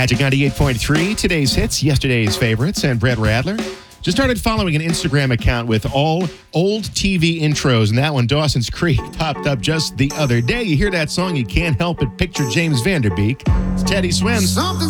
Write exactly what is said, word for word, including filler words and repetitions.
Magic ninety-eight point three, today's hits, yesterday's favorites, and Brett Radler just started following an Instagram account with all old T V intros, and that one, Dawson's Creek, popped up just the other day. You hear that song, you can't help but picture James Van Der Beek. It's Teddy Swims. Something